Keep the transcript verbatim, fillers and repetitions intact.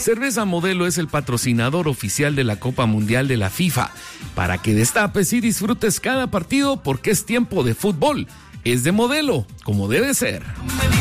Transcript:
Cerveza Modelo es el patrocinador oficial de la Copa Mundial de la FIFA, para que destapes y disfrutes cada partido porque es tiempo de fútbol. Es de Modelo, como debe ser.